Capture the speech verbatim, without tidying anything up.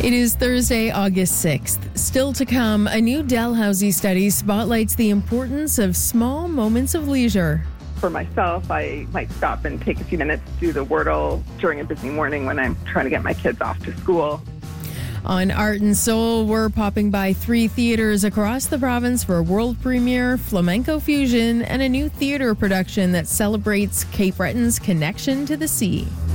It is Thursday, August sixth. Still to come, a new Dalhousie study spotlights the importance of small moments of leisure. For myself, I might stop and take a few minutes to do the Wordle during a busy morning when I'm trying to get my kids off to school. On Art and Soul, we're popping by three theaters across the province for a world premiere, flamenco fusion, and a new theater production that celebrates Cape Breton's connection to the sea.